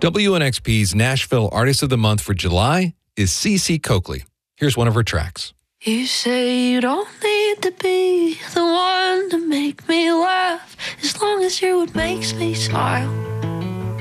WNXP's Nashville Artist of the Month for July is CeCe Coakley. Here's one of her tracks. You say you don't need to be the one to make me laugh, as long as you're what makes me smile.